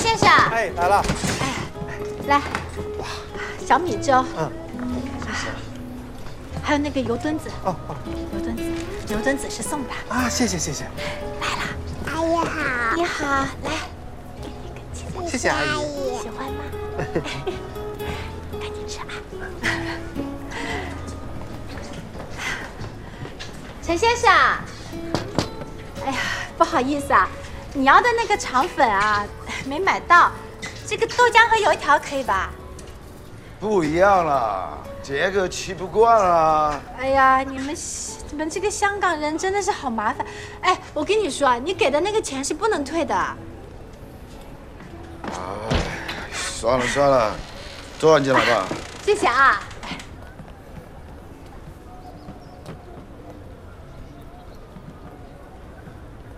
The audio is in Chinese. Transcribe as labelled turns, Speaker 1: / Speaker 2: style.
Speaker 1: 先生。
Speaker 2: 哎，来了。
Speaker 1: 哎，来，哇，小米粥。还有那个油墩子。哦，油墩子是送的。
Speaker 2: 啊，谢谢。
Speaker 1: 来了，
Speaker 3: 阿姨好。
Speaker 1: 你好，来，给你一个鸡蛋。
Speaker 2: 谢谢阿姨。
Speaker 1: 喜欢吗？赶紧吃啊！陈先生，哎呀，不好意思啊，你要的那个肠粉啊，没买到。这个豆浆和油条可以吧？
Speaker 4: 不一样了，这个吃不惯了。
Speaker 1: 哎呀，你们这个香港人真的是好麻烦。哎，我跟你说啊，你给的那个钱是不能退的。
Speaker 4: 哎，算了，多少钱来吧？
Speaker 1: 谢谢啊。